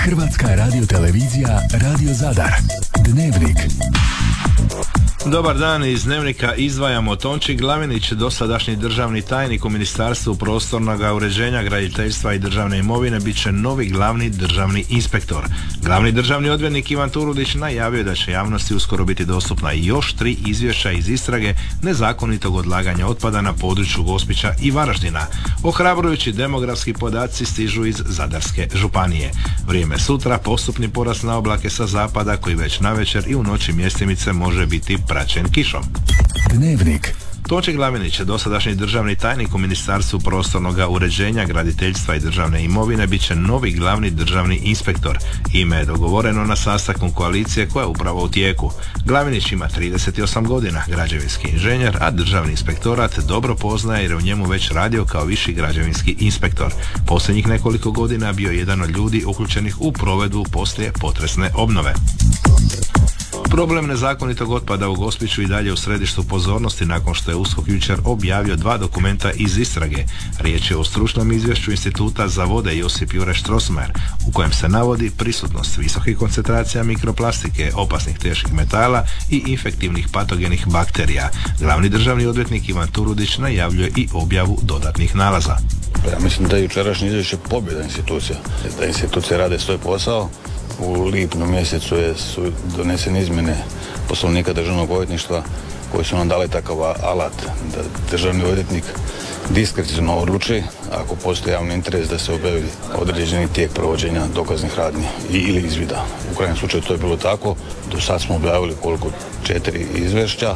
Hrvatska radiotelevizija Radio Zadar. Dnevnik. Dobar dan, iz Dnevnika izdvajamo Tonči Glavinić, dosadašnji državni tajnik u Ministarstvu prostornog uređenja, graditeljstva i državne imovine, bit će novi glavni državni inspektor. Glavni državni odvjetnik Ivan Turudić najavio da će javnosti uskoro biti dostupna još 3 izvješća iz istrage nezakonitog odlaganja otpada na području Gospića i Varaždina. Ohrabrujući demografski podaci stižu iz Zadarske županije. Vrijeme sutra, postupni porast na oblake sa zapada koji već navečer i u noći mjestimice može biti praćen kišom. Dnevnik. Tonči Glavinić, dosadašnji državni tajnik u Ministarstvu prostornog uređenja, graditeljstva i državne imovine, bit će novi glavni državni inspektor. Ime je dogovoreno na sastanku koalicije koja je upravo u tijeku. Glavinić ima 38 godina, građevinski inženjer, a državni inspektorat dobro poznaje jer je u njemu već radio kao viši građevinski inspektor. Posljednjih nekoliko godina bio je jedan od ljudi uključenih u provedbu poslije potresne obnove. Problem nezakonitog otpada u Gospiću i dalje u središtu pozornosti nakon što je USKOK jučer objavio 2 dokumenta iz istrage. Riječ je o stručnom izvješću Instituta za vode Josip Jure Strossmayer, u kojem se navodi prisutnost visokih koncentracija mikroplastike, opasnih teških metala i infektivnih patogenih bakterija. Glavni državni odvjetnik Ivan Turudić najavljuje i objavu dodatnih nalaza. Ja mislim da je jučerašnje izvješće pobjeda institucija, da institucije rade svoj posao. U lipnju mjesecu su donesene izmjene Poslovnika državnog odvjetništva koji su nam dali takav alat da državni odvjetnik diskreciono odluči ako postoji javni interes da se objavi određeni tijek provođenja dokaznih radnji ili izvida. U krajnjem slučaju to je bilo tako. Do sad smo objavili 4 izvješća.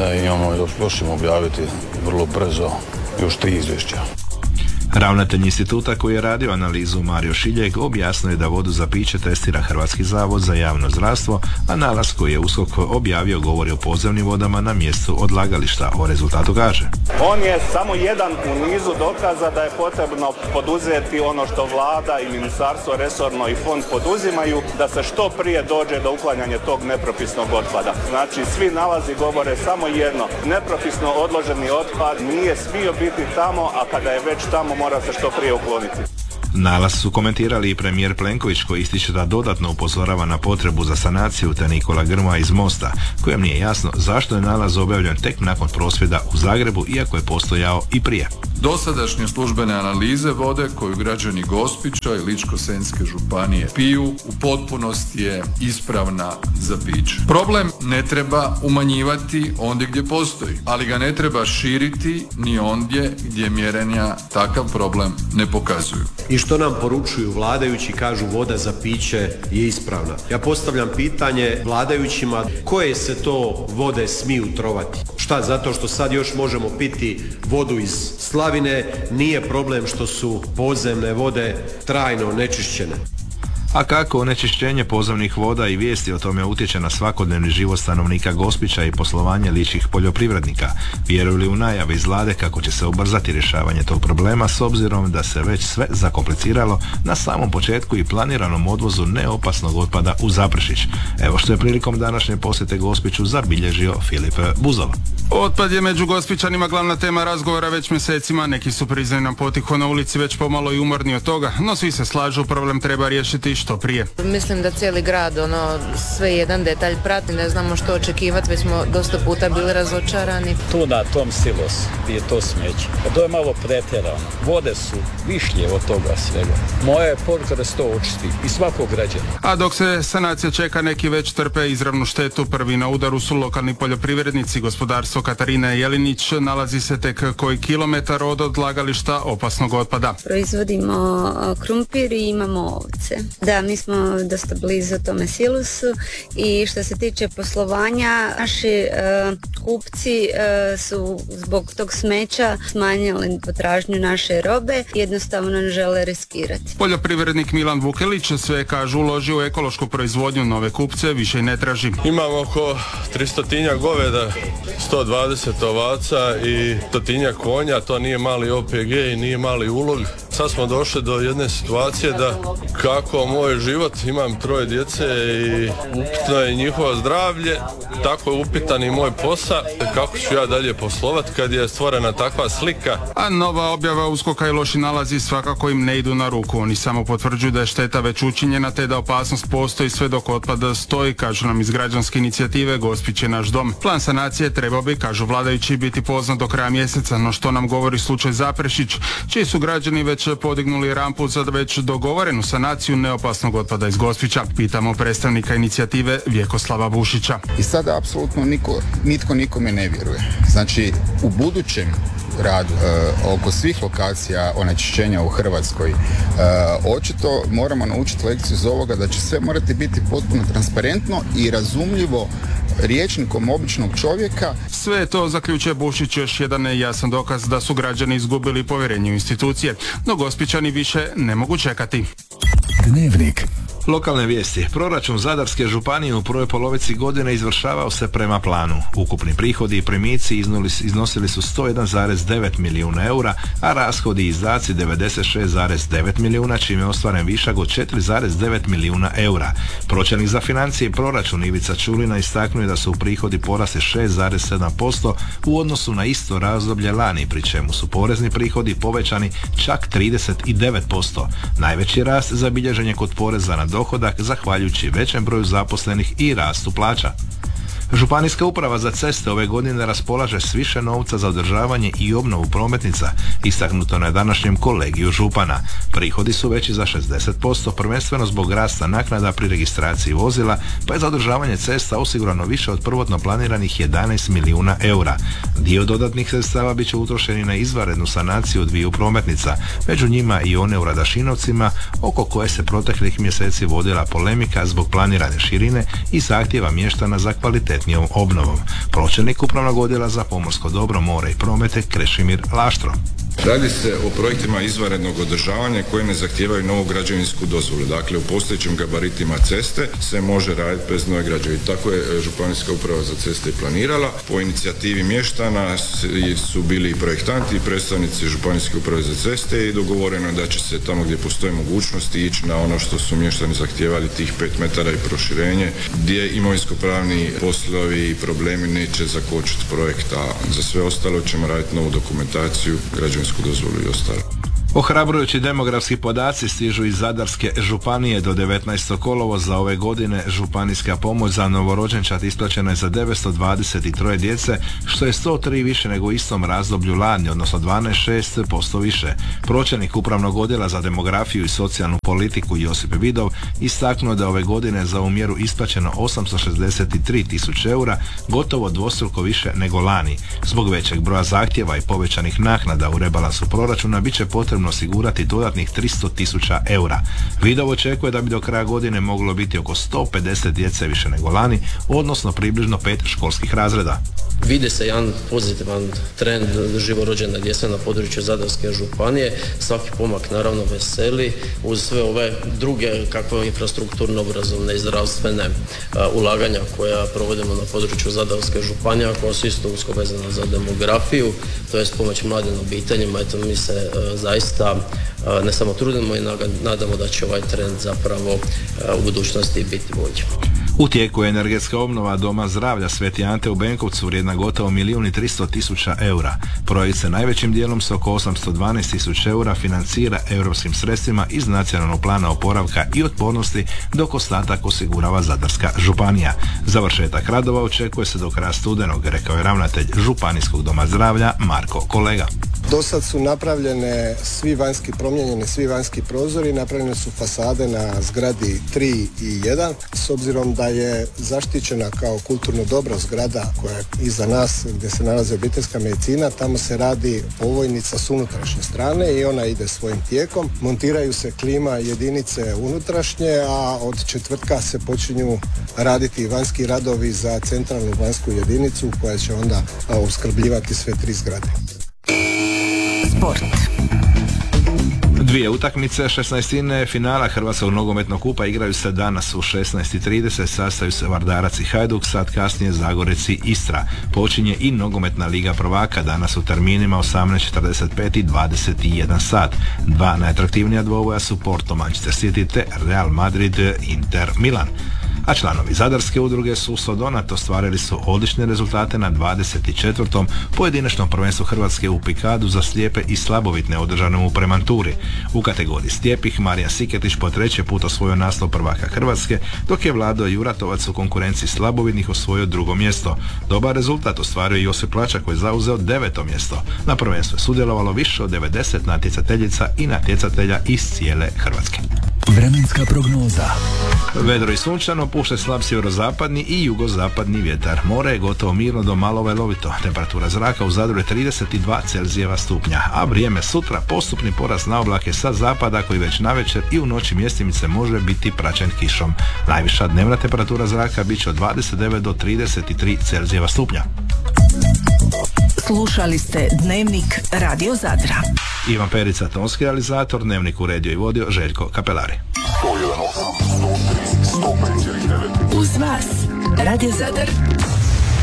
Još ćemo objaviti vrlo brzo još 3 izvješća. Ravnatelj instituta koji je radio analizu Mario Šiljeg objasnio je da vodu za piće testira Hrvatski zavod za javno zdravstvo, a nalaz koji je USKOK objavio govori o podzemnim vodama na mjestu odlagališta. O rezultatu kaže: on je samo jedan u nizu dokaza da je potrebno poduzeti ono što vlada i ministarstvo resorno i fond poduzimaju, da se što prije dođe do uklanjanja tog nepropisnog otpada. Znači svi nalazi govore samo jedno: nepropisno odloženi otpad nije smio biti tamo, a kada je već tamo mora se što prije ukloniti. Nalaz su komentirali i premijer Plenković koji ističe da dodatno upozorava na potrebu za sanaciju, te Nikola Grmoja iz Mosta, kojem nije jasno zašto je nalaz objavljen tek nakon prosvjeda u Zagrebu, iako je postojao i prije. Dosadašnje službene analize vode koju građani Gospića i Ličko-senjske županije piju u potpunosti je ispravna za piće. Problem ne treba umanjivati ondje gdje postoji, ali ga ne treba širiti ni ondje gdje mjerenja takav problem ne pokazuju. I što nam poručuju vladajući? Kažu voda za piće je ispravna. Ja postavljam pitanje vladajućima: koje se to vode smiju trovati? Šta, zato što sad još možemo piti vodu iz slavine? Nije problem što su podzemne vode trajno onečišćene. A kako onečišćenje podzemnih voda i vijesti o tome utječe na svakodnevni život stanovnika Gospića i poslovanje ličkih poljoprivrednika? Vjeruju li u najave iz vlade kako će se ubrzati rješavanje tog problema s obzirom da se već sve zakompliciralo na samom početku i planiranom odvozu neopasnog otpada u Zaprešić? Evo što je prilikom današnje posjete Gospiću zabilježio Filip Buzov. Otpad je među Gospićanima glavna tema razgovora već mjesecima. Neki su priznani nam potiho na ulici već pomalo i umorni od toga, no svi se slažu, problem treba riješiti što prije. Mislim da cijeli grad sve jedan detalj prati, ne znamo što očekivati, već smo dosta puta bili razočarani. Tu na tom silosu je to smeće. To je malo pretjerano. Vode su višlje od toga svega. Moja je poruka da se to očisti i svakog građana. A dok se sanacija čeka, neki već trpe izravnu štetu. Prvi na udaru su lokalni poljoprivrednici. Gospodarstvo Katarine Jelinić nalazi se tek koji kilometar od odlagališta opasnog otpada. Proizvodimo krumpir i imamo ovce. Da, mi smo dosta blizu tome silusu i što se tiče poslovanja, naši kupci su zbog tog smeća smanjili potražnju naše robe, jednostavno ne žele riskirati. Poljoprivrednik Milan Vukelić sve kažu uloži u ekološku proizvodnju, nove kupce više i ne traži. Imamo oko 300 goveda, 120 ovaca i 100 konja, to nije mali OPG i nije mali ulog. sad smo došli do jedne situacije da kako moj život, imam 3 djece i upitno je njihovo zdravlje, tako je upitan i moj posao, kako ću ja dalje poslovat kad je stvorena takva slika. A nova objava USKOK-a i loši nalazi svakako im ne idu na ruku. Oni samo potvrđuju da je šteta već učinjena te da opasnost postoji sve dok otpad stoji, kažu nam iz građanske inicijative Gospić je naš dom. Plan sanacije trebao bi, kažu vladajući, biti poznat do kraja mjeseca, no što nam govori slučaj Zaprešić, čiji su građani već podignuli rampu za već dogovorenu sanaciju neopasnog otpada iz Gospića. Pitamo predstavnika inicijative Vjekoslava Vušića. I sada apsolutno nitko nikome ne vjeruje. Znači, u budućem radu oko svih lokacija onečišćenja u Hrvatskoj očito moramo naučiti lekciju iz ovoga da će sve morati biti potpuno transparentno i razumljivo rječnikom običnog čovjeka. Sve to, zaključuje Bušić, još jedan jasan dokaz da su građani izgubili povjerenje u institucije, no Gospićani više ne mogu čekati. Dnevnik. Lokalne vijesti. Proračun Zadarske županije u prvoj polovici godine izvršavao se prema planu. Ukupni prihodi i primici iznosili su 101,9 milijuna eura, a rashodi i izdaci 96,9 milijuna, čime je ostvaren višak od 4,9 milijuna eura. Pročelnik za financije i proračun Ivica Čulina istaknuo je da su prihodi porasli 6,7% u odnosu na isto razdoblje lani, pri čemu su porezni prihodi povećani čak 39%. Najveći rast zabilježen je kod poreza na dohodak zahvaljujući većem broju zaposlenih i rastu plaća. Županijska uprava za ceste ove godine raspolaže s više novca za održavanje i obnovu prometnica, istaknuto na današnjem kolegiju župana. Prihodi su veći za 60%, prvenstveno zbog rasta naknada pri registraciji vozila, pa je za održavanje cesta osigurano više od prvotno planiranih 11 milijuna eura. Dio dodatnih sredstava bit će utrošeni na izvanrednu sanaciju dviju prometnica, među njima i one u Radašinovcima, oko koje se proteklih mjeseci vodila polemika zbog planirane širine i zahtjeva mještana za kvalitetnijom obnovom. Pročelnik upravnog odjela za pomorsko dobro, more i promete Krešimir Laštro. Radi se o projektima izvanrednog održavanja koje ne zahtijevaju novu građevinsku dozvolu. Dakle, u postojećim gabaritima ceste se može raditi bez nove građevine. Tako je Županijska uprava za ceste planirala. Po inicijativi mještana su bili i projektanti i predstavnici Županijske uprave za ceste i dogovoreno je da će se tamo gdje postoje mogućnosti ići na ono što su mještani zahtijevali, tih 5 metara i proširenje, gdje imovinsko-pravni poslovi i problemi neće zakočiti projekt, a za sve ostalo ćemo raditi novu dokumentaciju, građevinsku dozvolu i ostalo. Ohrabrujući demografski podaci stižu iz Zadarske županije. Do 19. kolovoza ove godine županijska pomoć za novorođenčad isplaćena je za 923 djece, što je 103 više nego u istom razdoblju lani, odnosno 12,6% više. Pročelnik upravnog odjela za demografiju i socijalnu politiku Josip Vidov istaknuo da ove godine za ovu mjeru isplaćeno 863 tisuće eura, gotovo dvostruko više nego lani. Zbog većeg broja zahtjeva i povećanih naknada u rebalansu proračuna bit će potrebno osigurati dodatnih 300 tisuća eura. Vidov očekuje da bi do kraja godine moglo biti oko 150 djece više nego lani, odnosno približno 5 školskih razreda. Vidi se jedan pozitivan trend živorođene djece na području Zadarske županije. Svaki pomak naravno veseli uz sve ove druge kakve infrastrukturno, obrazovne i zdravstvene ulaganja koja provodimo na području Zadarske županije, koja su isto usko vezana za demografiju, to jest pomoć mladim obiteljima. Eto, mi se zaista ne samo trudimo i nadamo da će ovaj trend zapravo u budućnosti biti bolji. U tijeku je energetska obnova Doma zdravlja Sveti Ante u Benkovcu vrijedna gotovo 1.300.000 eura. Projekt se najvećim dijelom s oko 812.000 eura financira europskim sredstvima iz Nacionalnog plana oporavka i otpornosti, dok ostatak osigurava Zadarska županija. Završetak radova očekuje se do kraja studenog, rekao je ravnatelj Županijskog doma zdravlja Marko Kolega. Do sad su napravljene promijenjene svi vanjski prozori, napravljene su fasade na zgradi 3 i 1, s obzirom da je zaštićena kao kulturno dobro zgrada koja je iza nas gdje se nalazi obiteljska medicina. Tamo se radi ovojnica s unutrašnje strane i ona ide svojim tijekom. Montiraju se klima jedinice unutrašnje, a od četvrtka se počinju raditi vanjski radovi za centralnu vanjsku jedinicu koja će onda opskrbljivati sve 3 zgrade. Sport. Dvije utakmice 16. finala Hrvatskog nogometnog kupa igraju se danas u 16:30, sastaju se Vardarac i Hajduk, sat kasnije Zagorec i Istra. Počinje i nogometna liga prvaka danas u terminima 18:45 i 21 sat. Dva najatraktivnija dvoboja su Porto Manchester City te Real Madrid Inter Milan. A članovi Zadarske udruge Suso Donat ostvarili su odlične rezultate na 24. pojedinačnom prvenstvu Hrvatske u pikadu za slijepe i slabovidne održanom u Premanturi. U kategoriji slijepih Marijan Siketić po treći put osvojio naslov prvaka Hrvatske, dok je Vlado Juratovac u konkurenciji slabovidnih osvojio drugo mjesto. Dobar rezultat ostvario i Josip Plačak koji je zauzeo 9. mjesto. Na prvenstvu je sudjelovalo više od 90 natjecateljica i natjecatelja iz cijele Hrvatske. Vremenska prognoza. Vedro i sunčano, puše slab sjeverozapadni i jugozapadni vjetar. More je gotovo mirno do malo valovito. Temperatura zraka u Zadru je 32 Celzijeva stupnja, a vrijeme sutra postupni porast na oblake sa zapada koji već navečer i u noći mjestimice može biti praćen kišom. Najviša dnevna temperatura zraka bit će od 29 do 33 Celzijeva stupnja. Slušali ste Dnevnik Radio Zadra. Ivan Perica, tonski realizator, Dnevnik uredio i vodio Željko Kapelari. Uz vas, Radio Zadar.